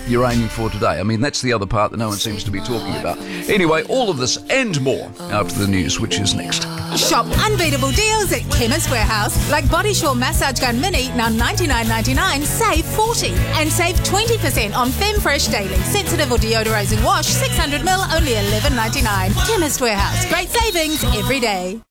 you're aiming for today? I mean, that's the other part that no one seems to be talking about. Anyway, all of this and more after the news, which is next. Shop unbeatable deals at Chemist Warehouse, like Body Shore Massage Gun Mini, now $99.99, save $40. And save 20% on Femfresh Daily Sensitive or Deodorizing Wash, 600ml, only $11.99. Chemist Warehouse, great savings every day.